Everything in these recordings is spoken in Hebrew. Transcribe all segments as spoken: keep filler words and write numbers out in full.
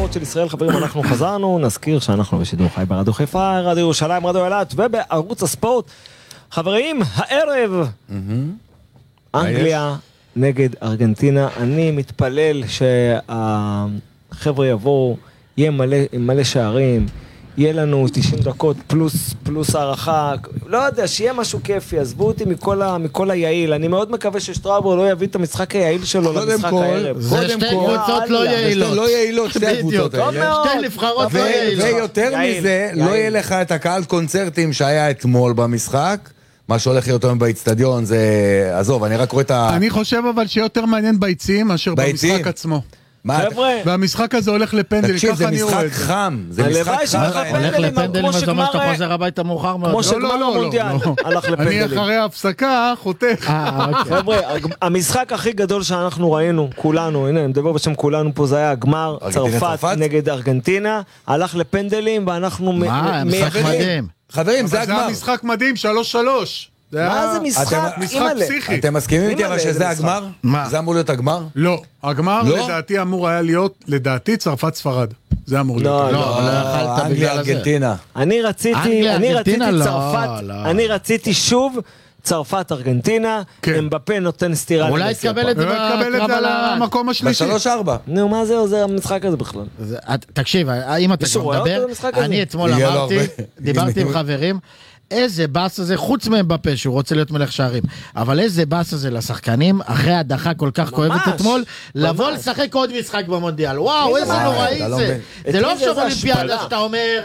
המוקדמות של ישראל. חברים, אנחנו חזרנו, נזכיר שאנחנו בשידור חי ברדיו חיפה, רדיו ירושלים, רדיו אילת ובערוץ הספורט. חברים, הערב אנגליה נגד ארגנטינה. אני מתפלל שהחבר'ה יבואו, יהיה מלא, מלא שערים, יהיה לנו תשעים דקות פלוס, פלוס הערכה, לא יודע, שיהיה משהו כיפי, עזבו אותי מכל, ה, מכל היעיל, אני מאוד מקווה ששטראובר לא יביא את המשחק היעיל שלו למשחק הערב. זה שתי קבוצות לא יעילות. לא יעילות, שתי הקבוצות האלה. שתי נבחרות לא יעילות. ויותר מזה, לא יהיה לך את הקהל קונצרטים שהיה אתמול במשחק, מה שהולך להיות היום באצטדיון זה, עזוב, אני רק רואה את ה... אני חושב אבל שיותר מעניין ביציעים מאשר במשחק עצמו. חבר'ה, והמשחק הזה הולך לפנדלים, תקשיב, זה משחק חם, זה משחק חם. הולך לפנדלים, אז אומר שאתה חוזר הביתה מאוחר מאוד. כמו שגמר המונדיאל, הלך לפנדלים. אני אחרי ההפסקה חותך. חבר'ה, המשחק הכי גדול שאנחנו ראינו, כולנו, הנה, אני מדבר בשם כולנו פה, זה היה הגמר, צרפת נגד ארגנטינה, הלך לפנדלים, ואנחנו... מה, משחק מדהים. חברים, זה הגמר. זה המשחק מדהים, שלוש שלוש. מה זה משחק? משחק פסיכי. אתם מסכימים איתי אבל שזה הגמר? זה אמור להיות הגמר? לא, הגמר לדעתי אמור היה להיות, לדעתי צרפת ספרד. זה אמור להיות. לא, לא, אנגליה, ארגנטינה. אני רציתי, אני רציתי צרפת, אני רציתי שוב צרפת, ארגנטינה, אמבפה נותן סטירה. אולי תקבל את זה בקרב על המקום השלישי. בשלוש ארבע. נו, מה זה עוזר המשחק הזה בכלל? תקשיב, אם אתה כבר מדבר, אני אתמול אמרתי, דיברתי עם חברים, איזה באס הזה, חוץ מהם בפה שהוא רוצה להיות מלך שערים, אבל איזה באס הזה לשחקנים, אחרי הדחה כל כך כואבת אתמול, לבוא לשחק עוד משחק במונדיאל. וואו, איזה נוראי זה. זה לא עכשיו אולימפיאדה שאתה אומר,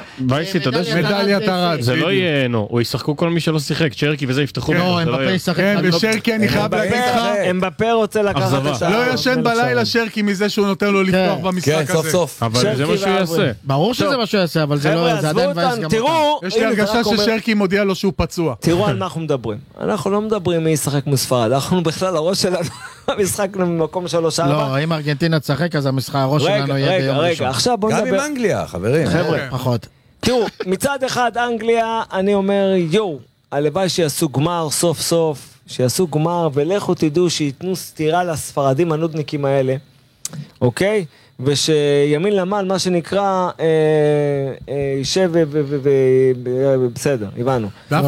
מדליית ארד. זה לא יהיה, נו, הוא ישחקו כל מי שלא שיחק, צ'רקי וזה יפתחו. לא, הם בפה ישחק. כן, ושרקי אני חייב להגיד לך, הם בפה רוצה לקחת את השער. לא ישן בלילה שרקי מזה שהוא נותן לו לפתוח במשחק הזה. כן, סוף סוף. אבל זה מה שהוא יעשה. ברור שזה מה שהוא יעשה, אבל זה לא, זה עדיין מבאס גם אותם. יש לי הרגשה ששרקי מודיע לו שהוא פצוע. תראו על מה אנחנו מדברים. אנחנו לא מדברים מי ישחק מספרד. אנחנו בכלל, הראש שלנו, המשחק במקום שלוש ארבע. לא, אם ארגנטינה תשחק, אז המשחק, הראש שלנו יהיה ביום ראשון. רגע, עכשיו בוא נדבר. גם עם אנגליה, חברים. חבר'ה, פחות. תראו, מצד אחד אנגליה, אני אומר, יו, הלוואי שיעשו גמר סוף סוף, שיעשו גמר, ולכו תדעו שייתנו סתירה לספרדים הנודניקים האלה. אוקיי? ושימין למען, מה שנקרא, יישב ובסדר, הבנו.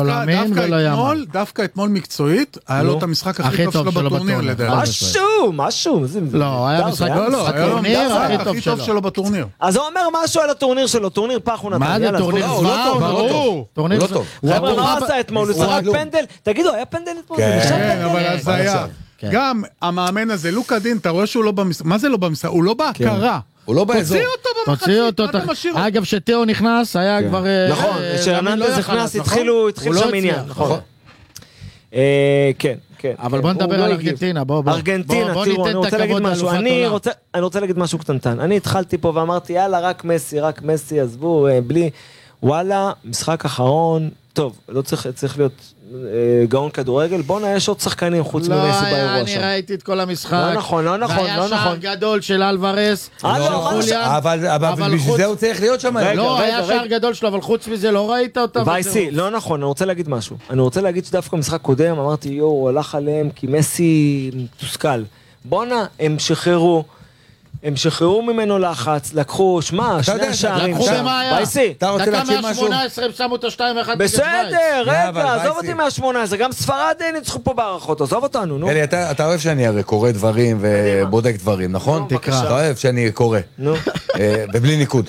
דווקא אתמול מקצועית, היה לו את המשחק הכי טוב שלו בטורניר, לדעתי. משהו, משהו. לא, היה משחק הכי טוב שלו בטורניר. אז הוא אומר משהו על הטורניר שלו, טורניר פח הוא נתן. מה זה טורניר? ברור. טורניר לא טוב. מה עשה אתמול? הוא שחק פנדל? תגידו, היה פנדל אתמול? כן, אבל אז היה. גם המאמן הזה, לוקה דין, אתה רואה שהוא לא במשחק, מה זה לא במשחק? הוא לא בהכרה. הוא לא באזור. תוציא אותו במחצית. אגב, שתיאו נכנס, היה כבר... נכון, כשהרננדז נכנס, התחילו שם עניין. נכון. כן, כן. אבל בוא נדבר על ארגנטינה, בוא, בוא. ארגנטינה, תראו, אני רוצה להגיד משהו. אני רוצה להגיד משהו קטנטן. אני התחלתי פה ואמרתי, יאללה, רק מסי, רק מסי, עזבו, בלי... וואלה, משחק אחרון, טוב, לא צריך, צריך להיות גאון כדורגל, בואו יש עוד שחקנים חוץ ממסי באירוע שם. לא, אני ראיתי את כל המשחק. לא נכון, לא נכון, לא נכון. והיה שער גדול של אלוורס. אבל בשביל זה הוא צריך להיות שם. לא, היה שער גדול שלו, אבל חוץ מזה לא ראית אותה. וייסי, לא נכון, אני רוצה להגיד משהו. אני רוצה להגיד שדווקא משחק קודם, אמרתי, יו, הוא הלך עליהם, כי מסי תוסכל. בואנה, הם שחררו. הם שחררו ממנו לחץ, לקחו, שמה, שני שערים. לקחו במה היה? וייסי. דקה מאה שמונה עשרה הם שמו את השתיים ואחת. בסדר, רגע, עזוב אותי מאה שמונה עשרה, גם ספרד ניצחו פה בערכות, עזוב אותנו, נו. אלי, אתה אוהב שאני הרי קורא דברים ובודק דברים, נכון? תקרא. אתה אוהב שאני קורא. נו. ובלי ניקוד.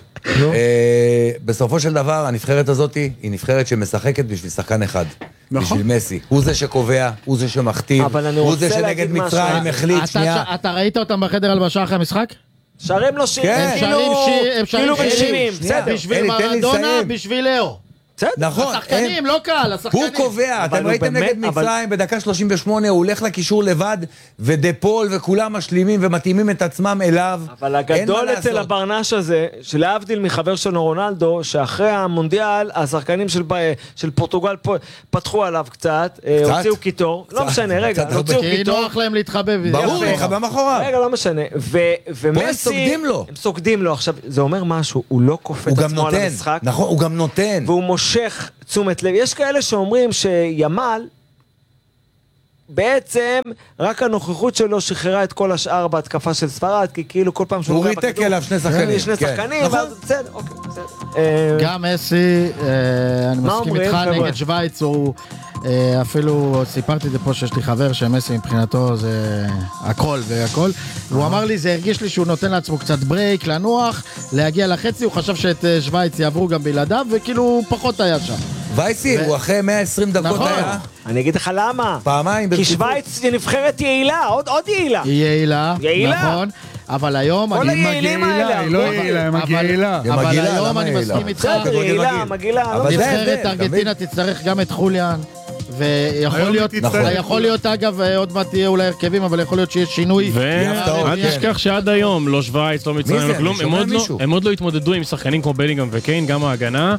בסופו של דבר, הנבחרת הזאת היא נבחרת שמשחקת בשביל שחקן אחד. בשביל מסי. הוא זה שקובע, הוא זה שמכתיב, הוא זה שנגד מצרים החליט, שנייה. אתה ראית אותם בחדר הלבשה אחרי המשחק? שרים לו שירים, כאילו בנשימים, בסדר. בשביל מרדונה, בשביל לאו. נכון, השחקנים, לא קל, השחקנים. הוא קובע, אתם ראיתם נגד מצרים בדקה שלושים ושמונה, הוא הולך לקישור לבד, ודפול וכולם משלימים ומתאימים את עצמם אליו. אבל הגדול אצל הברנש הזה, שלהבדיל מחבר שלנו רונלדו, שאחרי המונדיאל, השחקנים של פורטוגל פתחו עליו קצת, הוציאו קיטור, לא משנה, רגע, הוציאו קיטור. כי נוח להם להתחבב. ברור, להתחבב מאחוריו. רגע, לא משנה. ומסי, הם סוגדים לו. עכשיו, זה אומר משהו, הוא לא קופץ עצמו על המשחק. נכון, הוא גם נותן. והוא מושך תשומת לב. יש כאלה שאומרים שימל, בעצם רק הנוכחות שלו שחררה את כל השאר בהתקפה של ספרד, כי כאילו כל פעם שהוא... הוא ריתק אליו שני שחקנים. שני שחקנים, ואז בסדר, אוקיי, בסדר. גם מסי, אני מסכים איתך נגד שוויץ, הוא אפילו, סיפרתי את זה פה שיש לי חבר שמסי מבחינתו זה הכל והכל, והוא אמר לי, זה הרגיש לי שהוא נותן לעצמו קצת ברייק, לנוח, להגיע לחצי, הוא חשב שאת שוויץ יעברו גם בלעדיו, וכאילו פחות היה שם. וייסי, הוא אחרי מאה ועשרים דקות היה. אני אגיד לך למה. פעמיים. כי שוויץ היא נבחרת יעילה, עוד יעילה. היא יעילה, נכון. אבל היום כל היעילים האלה. היא לא יעילה, היא מגעילה. אבל היום אני מסכים איתך. בסדר, יעילה, מגעילה. נבחרת ארגנטינה תצטרך גם את חוליאן. ויכול להיות, יכול להיות אגב, עוד מעט תהיה אולי הרכבים, אבל יכול להיות שיש שינוי. ואל תשכח שעד היום, לא שוויץ, לא מצרים, כלום, הם עוד לא התמודדו עם שחקנים כמו בלינגהם וקיין, גם ההגנה.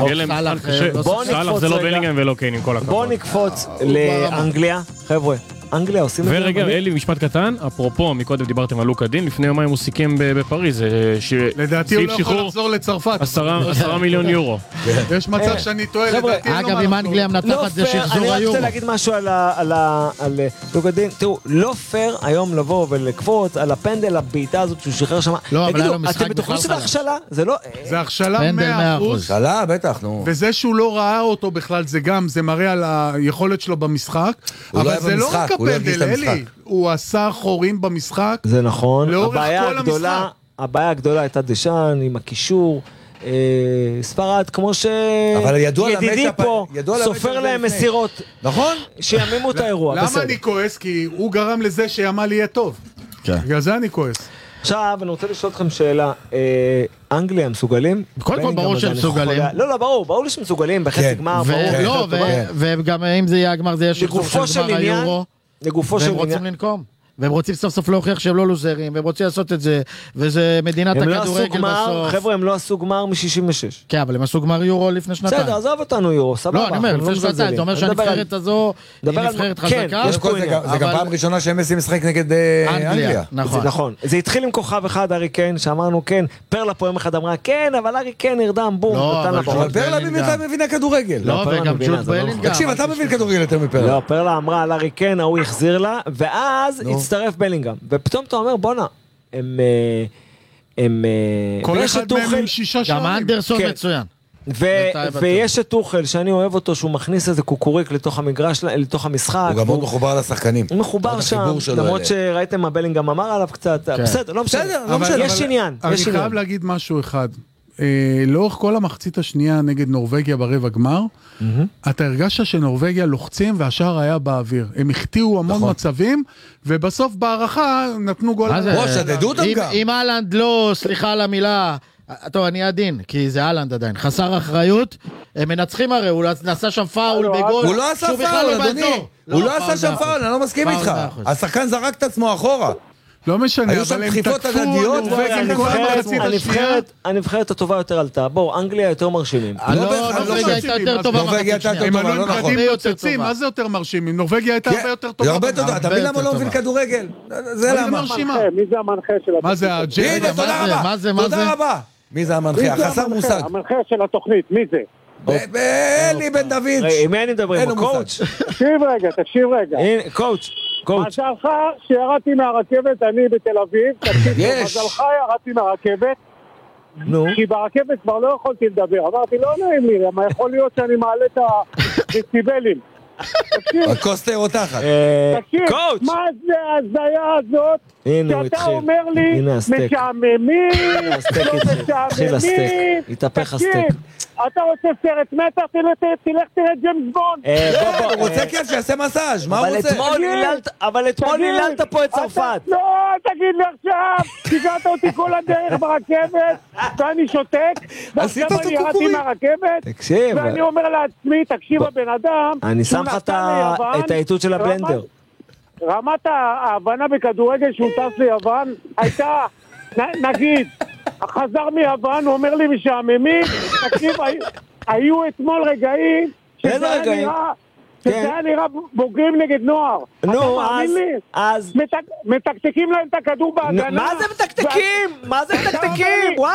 סלאח זה לא בלינגהם ולא קיין, עם כל הכבוד. בוא נקפוץ לאנגליה, חבר'ה. אנגליה עושים את זה. ורגע, אלי, משפט קטן, אפרופו, מקודם דיברתם על לוקה דין, לפני יומיים הוא סיכם בפריז, לדעתי הוא לא יכול לחזור לצצרפת. עשרה מיליון יורו. יש מצב שאני טועה, לדעתי לא. אגב, אם אנגליה מנצחת זה שחזור היורו. אני רוצה להגיד משהו על לוקה דין, תראו, לא פייר היום לבוא ולקפוץ על הפנדל, הבעיטה הזאת שהוא שחרר שם. לא, אבל היה לו משחק אתם בטוחים שזה הכשלה? זה לא... זה הכשלה מאה אחוז. הכשלה, בטח, נו. וזה שהוא לא ראה אותו בכלל, זה גם, זה מראה על היכולת שלו במשחק. אבל זה לא רק הפנדל, אלי. הוא עשה חורים במשחק. זה נכון. לאורך כל המשחק. הבעיה הגדולה הייתה דשן עם הקישור. ספרד, כמו שידידי פה סופר להם מסירות. נכון? שימימו את האירוע. למה אני כועס? כי הוא גרם לזה שימל יהיה טוב. בגלל זה אני כועס. עכשיו, אני רוצה לשאול אתכם שאלה. אנגליה מסוגלים? קודם כל ברור שהם מסוגלים. לא, לא, ברור. ברור לי שהם מסוגלים בחצי גמר. לא, וגם אם זה יהיה הגמר, זה יהיה שחזור של גמר היורו. לגופו של עניין. והם רוצים לנקום. והם רוצים סוף סוף להוכיח שהם לא לוזרים, והם רוצים לעשות את זה, וזה מדינת הכדורגל בסוף. חבר'ה, הם לא עשו גמר מ-שישים ושש. כן, אבל הם עשו גמר יורו לפני שנתיים. בסדר, עזוב אותנו יורו, סבבה. לא, אני אומר, לפני שנתיים, אתה אומר שהנבחרת הזו היא נבחרת חזקה. זה גם פעם ראשונה שהם מסים משחק נגד אנגליה. נכון. זה התחיל עם כוכב אחד, ארי קיין, שאמרנו כן, פרלה פה יום אחד אמרה כן, אבל ארי קיין נרדם, בום, אבל פרלה מבינה כדורגל. לא, וגם ג'וד בלינגהאם. תקשיב, אתה מבין כדורגל יותר מפרלה. לא, פרלה אמרה על ארי קיין, ההוא יחזיר לה, ואז הצטרף בלינגהאם. ופתאום אתה אומר, בונה, הם... הם... כל אחד מהם עם שישה שערים. גם אנדרסון מצוין. ויש את טוחל, שאני אוהב אותו, שהוא מכניס איזה קוקוריק לתוך המגרש, לתוך המשחק. הוא גם מאוד מחובר לשחקנים. הוא מחובר שם, למרות שראיתם מה בלינגהאם אמר עליו קצת. בסדר, לא משנה, יש עניין. אני חייב להגיד משהו אחד. לאורך כל המחצית השנייה נגד נורווגיה ברבע גמר, אתה הרגשת שנורווגיה לוחצים והשאר היה באוויר. הם החטיאו המון מצבים, ובסוף בהערכה נתנו גול. או, שדדו אותם גם. אם אהלנד לא, סליחה על המילה, טוב, אני עדין, כי זה אהלנד עדיין, חסר אחריות, הם מנצחים הרי, הוא נעשה שם פאול בגול. הוא לא עשה פאול, אדוני. הוא לא עשה שם פאול, אני לא מסכים איתך. השחקן זרק את עצמו אחורה. לא משנה, אבל הם תקפו הנבחרת הטובה יותר עלתה. בואו, אנגליה יותר מרשימים. נורווגיה הייתה יותר טובה מחצית שנייה. הם עלו עם בגדים נוצצים, מה זה יותר מרשימים? נורווגיה הייתה הרבה יותר טובה. הרבה טובה, אתה מבין למה לא מבין כדורגל? זה למה. מי זה המנחה של התוכנית? מה זה הג'י? הנה, תודה רבה. תודה רבה. מי זה המנחה? החסר מושג. המנחה של התוכנית, מי זה? אלי בן דוד. עם מי אני מדברים? קואוץ'? תקשיב רגע, תקשיב רגע. קואוץ'. מזלך שירדתי מהרכבת, אני בתל אביב, מזלך ירדתי מהרכבת, כי ברכבת כבר לא יכולתי לדבר, אמרתי לא נעים לי, מה יכול להיות שאני מעלה את הדציבלים. הקוסטר אותך. תקשיב, מה זה ההזיה הזאת, שאתה אומר לי, משעממים, לא משעממים, תקשיב, אתה רוצה סרט מתח, תלך תראה ג'יימס בונד. הוא רוצה כיף שיעשה מסאז', מה הוא רוצה? אבל אתמול היללת פה את צרפת. לא, תגיד לי עכשיו, תיגעת אותי כל הדרך ברכבת, ואני שותק, ועכשיו אני ירדתי מהרכבת, ואני אומר לעצמי, תקשיב הבן אדם, אני שם לך את העיתות של הבלנדר. רמת ההבנה בכדורגל שהוא טס ליוון הייתה, נגיד, חזר מיוון, הוא אומר לי משעממים, תקשיב, היו אתמול רגעים שזה היה נראה בוגרים נגד נוער. נו, אז... מתקתקים להם את הכדור בהגנה. מה זה מתקתקים? מה זה מתקתקים? וואו, כמה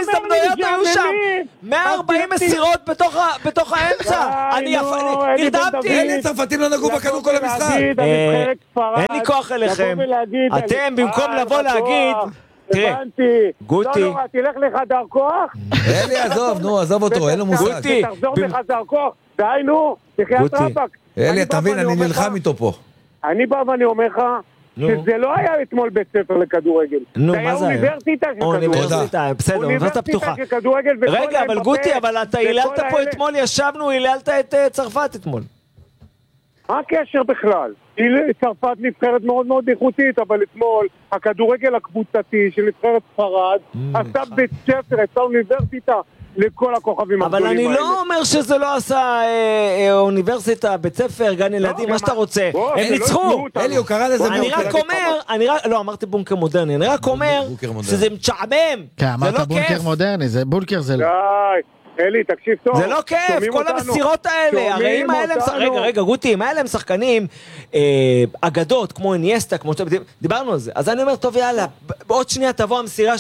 הזדמנויות היו שם. מאה וארבעים מסירות בתוך האמצע. אני נרדמתי. אלה צרפתים לא נגעו בכדור כל המשחק. אין לי כוח אליכם. אתם במקום לבוא להגיד... תראה, גוטי. לא נורא, תלך לחדר כוח. אלי, עזוב, נו, עזוב אותו, אין לו מושג. גוטי. תחזור לחדר כוח. די, נו, תחיית רבק. אלי, תבין, אני נלחם איתו פה. אני בא ואני אומר לך, שזה לא היה אתמול בית ספר לכדורגל. נו, מה זה היה? אוניברסיטה של כדורגל. אוניברסיטה, בסדר, אוניברסיטה פתוחה. רגע, אבל גוטי, אבל אתה היללת פה אתמול, ישבנו, היללת את צרפת אתמול. מה הקשר בכלל? צרפת נבחרת מאוד מאוד איכותית, אבל אתמול הכדורגל הקבוצתי של נבחרת ספרד עשה בית ספר, עשה אוניברסיטה לכל הכוכבים הגדולים האלה. אבל אני לא אומר שזה לא עשה אוניברסיטה, בית ספר, גן ילדים, מה שאתה רוצה. הם ניצחו. אלי, הוא קרא לזה אני רק אומר, לא, אמרתי בונקר מודרני, אני רק אומר שזה מצ'עמם. כן, אמרת בונקר מודרני, זה בונקר זה לא. אלי, תקשיב טוב. זה לא כיף, כל המסירות האלה. הרי אם האלה הם שחקנים, רגע, רגע, גוטי, אם האלה הם שחקנים אגדות, כמו אינייסטה, כמו דיברנו על זה. אז אני אומר, טוב, יאללה, בעוד שנייה תבוא המסירה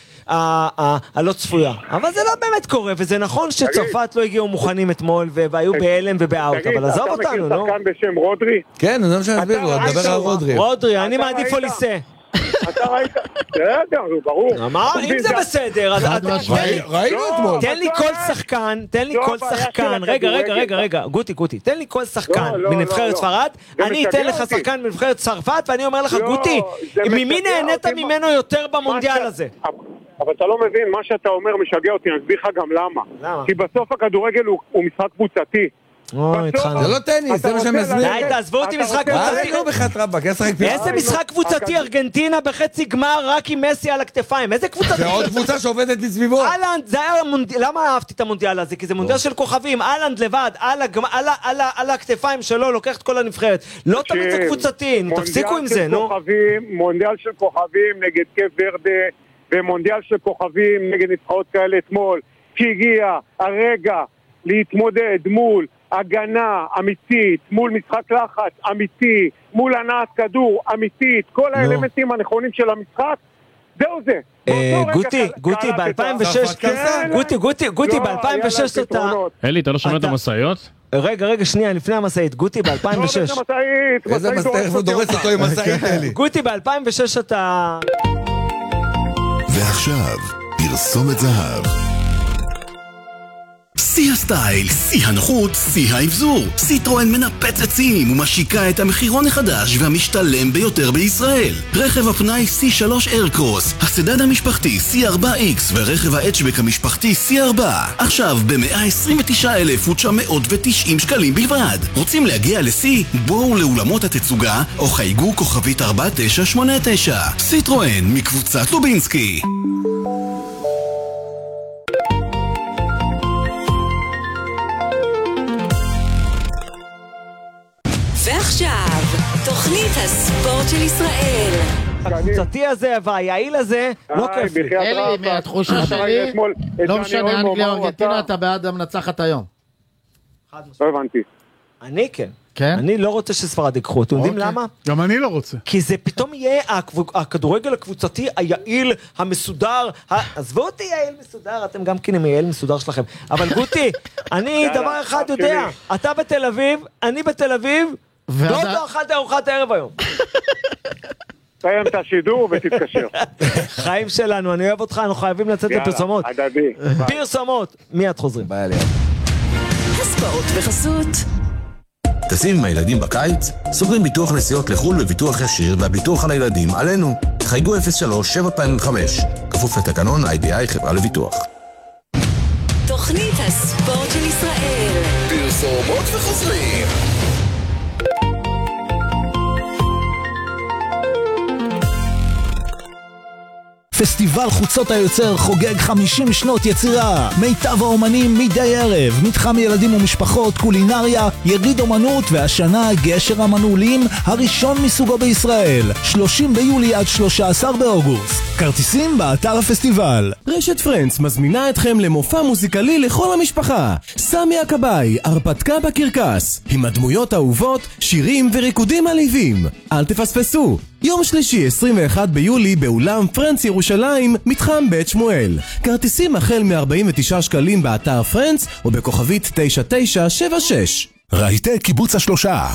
הלא צפויה. אבל זה לא באמת קורה, וזה נכון שצרפת לא הגיעו מוכנים אתמול, והיו בהלם ובאוט, אבל עזוב אותנו, נו. אתה מכיר שחקן בשם רודרי? כן, זה מה שאני הוא דבר על רודרי. רודרי, אני מעדיף אוליסה. אתה ראית? בסדר, זה ברור. מה? אם זה בסדר, ראינו אתמול. תן לי כל שחקן, תן לי כל שחקן, רגע, רגע, רגע, רגע, גוטי, גוטי, תן לי כל שחקן מנבחרת ספרד, אני אתן לך שחקן מנבחרת צרפת, ואני אומר לך, גוטי, ממי נהנית ממנו יותר במונדיאל הזה? אבל אתה לא מבין, מה שאתה אומר משגע אותי, אני אסביר לך גם למה. כי בסוף הכדורגל הוא משחק קבוצתי. זה לא טניס, זה מה שאני מסביר. די, תעזבו אותי משחק קבוצתי. איזה משחק קבוצתי? ארגנטינה בחצי גמר רק עם מסי על הכתפיים. איזה קבוצתי? זה עוד קבוצה שעובדת מסביבו. אהלנד, זה היה המונדיאל, למה אהבתי את המונדיאל הזה? כי זה מונדיאל של כוכבים. אהלנד לבד, על הכתפיים שלו, לוקח את כל הנבחרת. לא תמיד זה קבוצתי, תפסיקו עם זה, נו. מונדיאל של כוכבים נגד קייפ ורדה, ומונדיאל של כוכבים נגד נבחרות כאלה אתמול, כי הגיע הרגע להתמודד מול הגנה אמיתית, מול משחק לחץ אמיתי, מול הנעת כדור אמיתית, כל האלמנטים הנכונים של המשחק, זהו זה. גוטי, גוטי ב-אלפיים ושש, גוטי, גוטי, גוטי ב-אלפיים ושש אתה... אלי, אתה לא שומע את המסעיות? רגע, רגע, שנייה, לפני המסעית, גוטי ב-אלפיים ושש. איזה מסעית, הוא דורס אותו עם מסעית, אלי. גוטי ב-אלפיים ושש אתה... ועכשיו, פרסומת זהב. שיא הסטייל, שיא הנוחות, שיא האבזור. סיטרואן מנפצת שיאים ומשיקה את המחירון החדש והמשתלם ביותר בישראל. רכב הפנאי סי שלוש איירקרוס, הסדן המשפחתי סי ארבע איקס ורכב ההצ'בק המשפחתי סי ארבע. עכשיו ב-מאה עשרים ותשעה אלף ותשע מאות ותשעים שקלים בלבד. רוצים להגיע לסי? בואו לאולמות התצוגה או חייגו כוכבית ארבע תשע שמונה תשע. סיטרואן מקבוצת לובינסקי. ועכשיו, תוכנית הספורט של ישראל. הקבוצתי הזה והיעיל הזה לא כיף לי. אלי, מהתחושה שלי, לא משנה, אנגליה או ארגנטינה, אתה בעד המנצחת היום. לא הבנתי. אני כן. כן? אני לא רוצה שספרד יקחו. אתם יודעים למה? גם אני לא רוצה. כי זה פתאום יהיה הכדורגל הקבוצתי היעיל, המסודר. עזבו אותי יעיל מסודר, אתם גם כן עם יעיל מסודר שלכם. אבל גוטי, אני דבר אחד יודע, אתה בתל אביב, אני בתל אביב, לא לא אכלת ארוחת הערב היום. תסיים את השידור ותתקשר. חיים שלנו, אני אוהב אותך, אנחנו חייבים לצאת לפרסומות. יאללה, הדדי. פרסומות, מיד חוזרים. ביי עליה. הספורט בחסות. טסים עם הילדים בקיץ? סוגרים ביטוח נסיעות לחול בביטוח ישיר והביטוח על הילדים עלינו. חייגו אפס שלוש שבע פעמים חמש. כפוף לתקנון איי די איי חברה לביטוח. תוכנית הספורט של ישראל. פרסומות וחוזרים. פסטיבל חוצות היוצר חוגג חמישים שנות יצירה. מיטב האומנים מדי ערב, מתחם ילדים ומשפחות, קולינריה, יריד אומנות, והשנה גשר המנעולים הראשון מסוגו בישראל. שלושים ביולי עד שלושה עשר באוגוסט. כרטיסים באתר הפסטיבל. רשת פרנץ מזמינה אתכם למופע מוזיקלי לכל המשפחה. סמי הכבאי, הרפתקה בקרקס, עם הדמויות האהובות, שירים וריקודים עליבים. אל תפספסו. יום שלישי עשרים ואחד ביולי באולם פרנץ ירושלים, מתחם בית שמואל. כרטיסים החל מ-ארבעים ותשעה שקלים באתר פרנץ או בכוכבית תשע תשע שבע שש. רהיטי קיבוץ השלושה.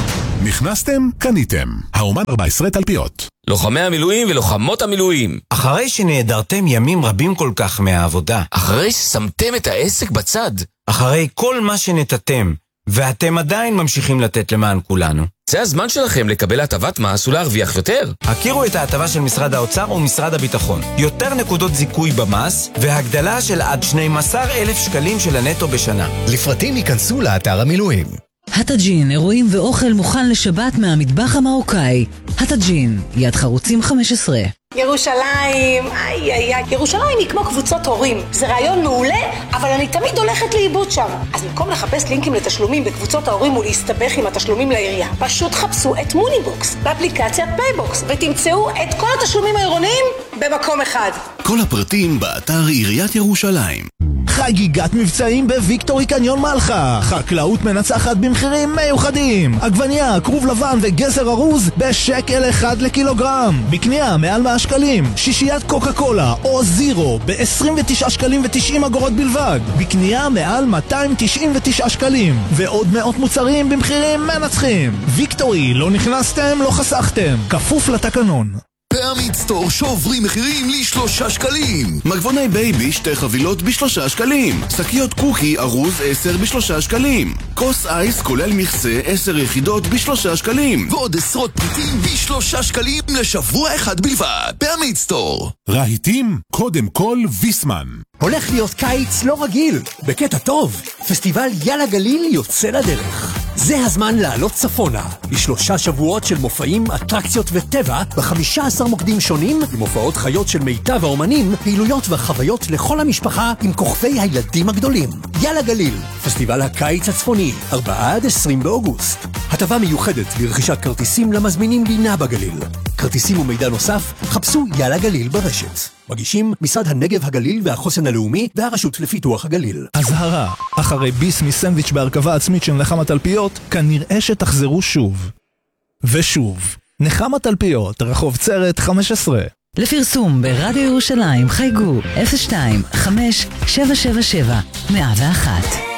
נכנסתם, קניתם. האומן ארבע עשרה תלפיות. לוחמי המילואים ולוחמות המילואים. אחרי שנעדרתם ימים רבים כל כך מהעבודה. אחרי ששמתם את העסק בצד. אחרי כל מה שנתתם, ואתם עדיין ממשיכים לתת למען כולנו. זה הזמן שלכם לקבל הטבת מס ולהרוויח יותר. הכירו את ההטבה של משרד האוצר ומשרד הביטחון. יותר נקודות זיכוי במס, והגדלה של עד שנים עשר אלף שקלים של הנטו בשנה. לפרטים ייכנסו לאתר המילואים. הטאג'ין, אירועים ואוכל מוכן לשבת מהמטבח המרוקאי. הטאג'ין, יד חרוצים חמש עשרה. ירושלים, איי איי איי, ירושלים היא כמו קבוצות הורים. זה רעיון מעולה, אבל אני תמיד הולכת לאיבוד שם. אז במקום לחפש לינקים לתשלומים בקבוצות ההורים ולהסתבך עם התשלומים לעירייה, פשוט חפשו את מוניבוקס באפליקציית פייבוקס, ותמצאו את כל התשלומים העירוניים במקום אחד. כל הפרטים באתר עיריית ירושלים. חגיגת מבצעים בוויקטורי קניון מלחה. חקלאות מנצחת במחירים מיוחדים. עגבניה, כרוב לבן וגזר ארוז בשקל אחד לקילוגרם. בקנייה מעל מאה שקלים. שישיית קוקה קולה או זירו ב-עשרים ותשעה שקלים ו-תשעים אגורות בלבד. בקנייה מעל מאתיים תשעים ותשעה שקלים. ועוד מאות מוצרים במחירים מנצחים. ויקטורי, לא נכנסתם, לא חסכתם. כפוף לתקנון. פעמית סטור שוברים מחירים לשלושה שקלים. מגבוני בייבי שתי חבילות בשלושה שקלים. שקיות קוקי ארוז עשר בשלושה שקלים. כוס אייס כולל מכסה עשר יחידות בשלושה שקלים. ועוד עשרות פריטים בשלושה שקלים לשבוע אחד בלבד. פעמית סטור. רהיטים, קודם כל ויסמן. הולך להיות קיץ לא רגיל. בקטע טוב. פסטיבל יאללה גליל יוצא לדרך. זה הזמן לעלות צפונה, לשלושה שבועות של מופעים, אטרקציות וטבע, ב-חמישה עשר מוקדים שונים, עם הופעות חיות של מיטב האומנים, פעילויות וחוויות לכל המשפחה עם כוכבי הילדים הגדולים. יאללה גליל, פסטיבל הקיץ הצפוני, ארבעה עד עשרים באוגוסט. הטבה מיוחדת לרכישת כרטיסים למזמינים לינה בגליל. כרטיסים ומידע נוסף, חפשו יאללה גליל ברשת. מגישים משרד הנגב הגליל והחוסן הלאומי והרשות לפיתוח הגליל. הזהרה, אחרי ביס מסנדוויץ' בהרכבה עצמית של נחמה תלפיות, כנראה שתחזרו שוב. ושוב, נחמה תלפיות, רחוב צרת חמש עשרה. לפרסום ברדיו ירושלים חייגו אפס שתיים חמש שבע שבע שבע מאה ואחת.